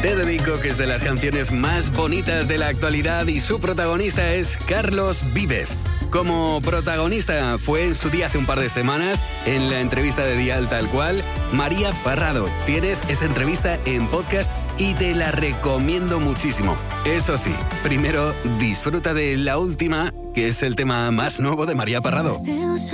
Te dedico, que es de las canciones más bonitas de la actualidad, y su protagonista es Carlos Vives. Como protagonista fue en su día hace un par de semanas en la entrevista de Dial Tal Cual, María Parrado. Tienes esa entrevista en podcast y te la recomiendo muchísimo. Eso sí, primero disfruta de la última, que es el tema más nuevo de María Parrado.